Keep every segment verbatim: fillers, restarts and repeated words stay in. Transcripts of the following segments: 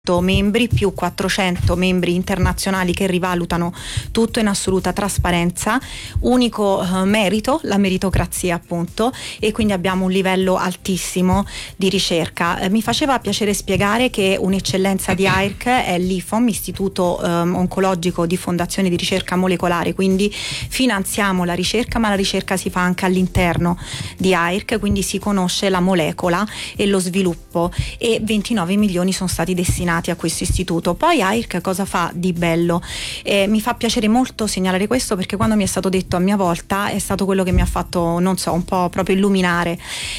membri più quattrocento membri internazionali che rivalutano tutto in assoluta trasparenza, unico eh, merito, la meritocrazia appunto, e quindi abbiamo un livello altissimo di ricerca. Eh, mi faceva piacere spiegare che un'eccellenza di A I R C è l'I F O M, Istituto eh, Oncologico di Fondazione di Ricerca Molecolare, quindi finanziamo la ricerca, ma la ricerca si fa anche all'interno di A I R C, quindi si conosce la molecola e lo sviluppo, e ventinove milioni sono stati destinati a questo istituto. Poi A I R C cosa fa di bello? Eh, mi fa piacere molto segnalare questo, perché quando mi è stato detto a mia volta è stato quello che mi ha fatto, non so, un po' proprio illuminare.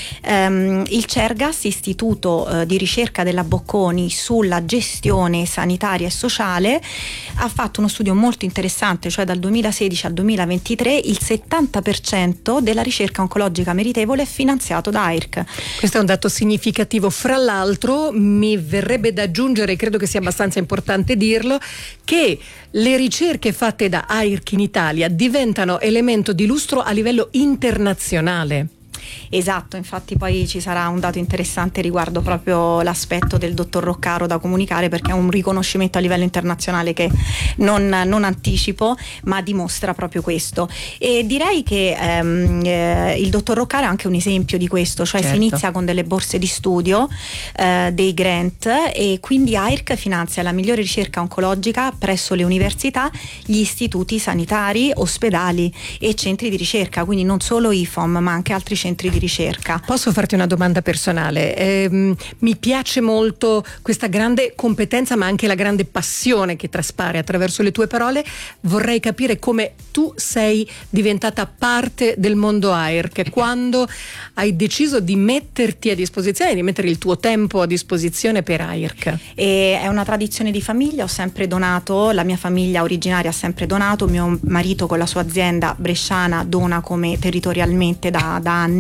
Um, il CERGAS, Istituto uh, di Ricerca della Bocconi sulla gestione sanitaria e sociale, ha fatto uno studio molto interessante, cioè dal duemilasedici al duemilaventitré il settanta per cento della ricerca oncologica meritevole è finanziato da A I R C. Questo è un dato significativo. Fra l'altro mi verrebbe da aggiungere, e credo che sia abbastanza importante dirlo, che le ricerche fatte da A I R C in Italia diventano elemento di lustro a livello internazionale. Esatto, infatti poi ci sarà un dato interessante riguardo proprio l'aspetto del dottor Roccaro da comunicare, perché è un riconoscimento a livello internazionale che non, non anticipo, ma dimostra proprio questo. E direi che ehm, eh, il dottor Roccaro è anche un esempio di questo, cioè certo. Si inizia con delle borse di studio, eh, dei grant, e quindi A I R C finanzia la migliore ricerca oncologica presso le università, gli istituti sanitari, ospedali e centri di ricerca, quindi non solo I F O M ma anche altri centri di ricerca. Posso farti una domanda personale? Eh, mi piace molto questa grande competenza, ma anche la grande passione che traspare attraverso le tue parole. Vorrei capire come tu sei diventata parte del mondo A I R C, quando hai deciso di metterti a disposizione, di mettere il tuo tempo a disposizione per A I R C. E è una tradizione di famiglia, ho sempre donato, la mia famiglia originaria ha sempre donato, mio marito con la sua azienda bresciana dona come territorialmente da, da anni,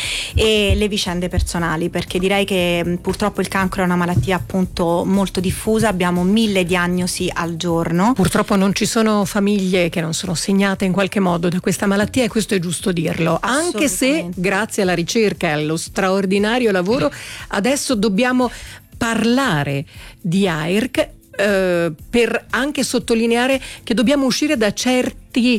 e le vicende personali, perché direi che purtroppo il cancro è una malattia appunto molto diffusa, abbiamo mille diagnosi al giorno. Purtroppo non ci sono famiglie che non sono segnate in qualche modo da questa malattia, e questo è giusto dirlo, anche se grazie alla ricerca e allo straordinario lavoro adesso dobbiamo parlare di A I R C, eh, per anche sottolineare che dobbiamo uscire da certi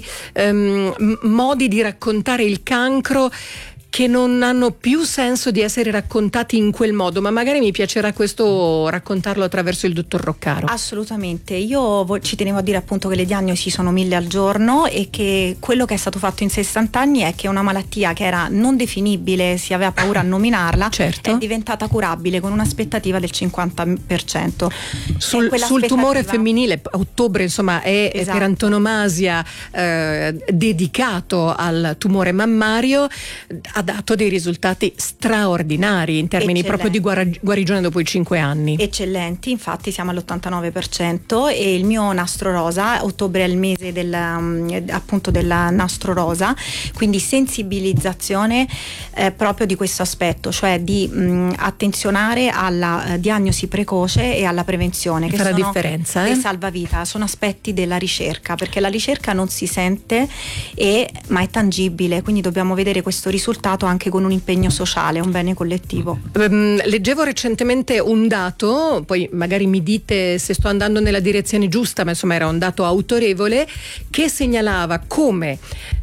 ehm, modi di raccontare il cancro che non hanno più senso di essere raccontati in quel modo, ma magari mi piacerà questo raccontarlo attraverso il dottor Roccaro. Assolutamente, io vo- ci tenevo a dire appunto che le diagnosi sono mille al giorno, e che quello che è stato fatto in sessanta anni è che una malattia che era non definibile, si aveva paura a nominarla, certo. È diventata curabile con un'aspettativa del cinquanta per cento. Sul, sul tumore femminile, ottobre insomma è esatto. per antonomasia eh, dedicato al tumore mammario, ha dato dei risultati straordinari in termini Eccellenti. proprio di guar- guarigione dopo i cinque anni. Eccellenti, infatti siamo all'ottantanove per cento, e il mio nastro rosa, ottobre è il mese del, appunto del nastro rosa, quindi sensibilizzazione eh, proprio di questo aspetto, cioè di mh, attenzionare alla eh, diagnosi precoce e alla prevenzione, che fa la sono differenza, le eh? salvavita, sono aspetti della ricerca, perché la ricerca non si sente e, ma è tangibile, quindi dobbiamo vedere questo risultato anche con un impegno sociale, un bene collettivo. Um, leggevo recentemente un dato, poi magari mi dite se sto andando nella direzione giusta, ma insomma era un dato autorevole, che segnalava come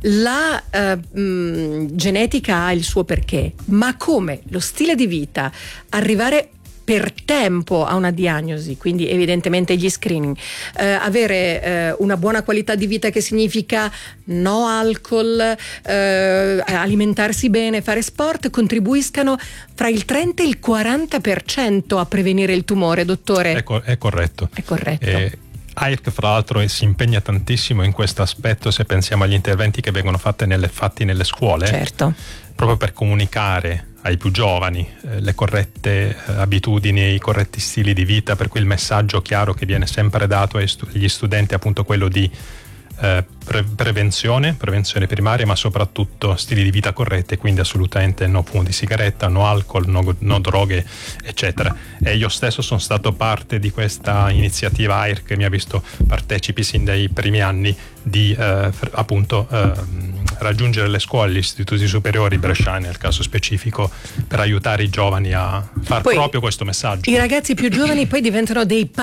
la uh, mh, genetica ha il suo perché, ma come lo stile di vita, arrivare per tempo a una diagnosi, quindi evidentemente gli screening, eh, avere eh, una buona qualità di vita, che significa no alcol, eh, alimentarsi bene, fare sport, contribuiscano fra il trenta e il quaranta per cento a prevenire il tumore, dottore? È, co- è corretto. È corretto. Eh, A I R C fra l'altro si impegna tantissimo in questo aspetto, se pensiamo agli interventi che vengono fatti nelle, fatti nelle scuole, certo. proprio per comunicare ai più giovani eh, le corrette eh, abitudini, i corretti stili di vita, per cui il messaggio chiaro che viene sempre dato agli, stu- agli studenti è appunto quello di eh, pre- prevenzione, prevenzione primaria, ma soprattutto stili di vita corretti, quindi assolutamente no fumo di sigaretta, no alcol, no, no droghe, eccetera. E io stesso sono stato parte di questa iniziativa A I R C, che mi ha visto partecipi sin dai primi anni di eh, appunto eh, raggiungere le scuole, gli istituti superiori bresciani nel caso specifico, per aiutare i giovani a far poi, proprio questo messaggio. I ragazzi più giovani poi diventano dei